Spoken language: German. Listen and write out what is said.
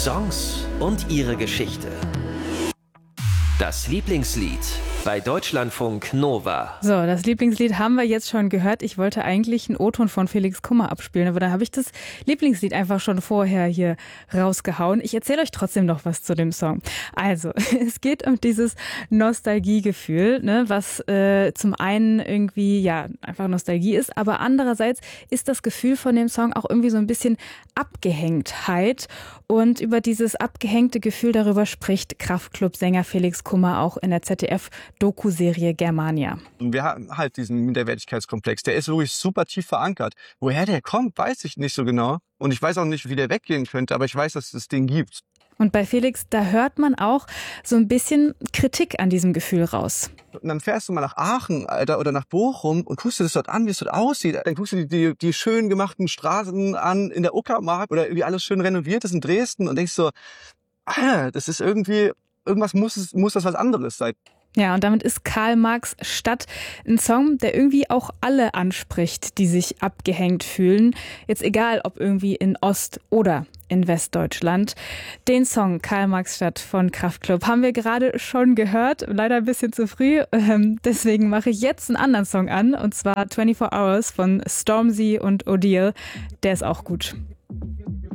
Songs und ihre Geschichte. Das Lieblingslied bei Deutschlandfunk Nova. So, das Lieblingslied haben wir jetzt schon gehört. Ich wollte eigentlich einen O-Ton von Felix Kummer abspielen, aber dann habe ich das Lieblingslied einfach schon vorher hier rausgehauen. Ich erzähle euch trotzdem noch was zu dem Song. Also, es geht um dieses Nostalgiegefühl, ne, was zum einen irgendwie ja einfach Nostalgie ist, aber andererseits ist das Gefühl von dem Song auch irgendwie so ein bisschen Abgehängtheit. Und über dieses abgehängte Gefühl, darüber spricht Kraftklub-Sänger Felix Kummer auch in der ZDF-Doku-Serie Germania. Wir haben halt diesen Minderwertigkeitskomplex, der ist wirklich super tief verankert. Woher der kommt, weiß ich nicht so genau. Und ich weiß auch nicht, wie der weggehen könnte, aber ich weiß, dass es den gibt. Und bei Felix, da hört man auch so ein bisschen Kritik an diesem Gefühl raus. Und dann fährst du mal nach Aachen, Alter, oder nach Bochum und guckst dir das dort an, wie es dort aussieht. Dann guckst du dir die schön gemachten Straßen an in der Uckermark oder wie alles schön renoviert ist in Dresden und denkst so, das ist irgendwie, irgendwas muss das was anderes sein. Ja, und damit ist Karl Marx Stadt ein Song, der irgendwie auch alle anspricht, die sich abgehängt fühlen. Jetzt egal, ob irgendwie in Ost- oder in Westdeutschland. Den Song Karl Marx Stadt von Kraftklub haben wir gerade schon gehört. Leider ein bisschen zu früh. Deswegen mache ich jetzt einen anderen Song an. Und zwar 24 Hours von Stormzy und Odile. Der ist auch gut.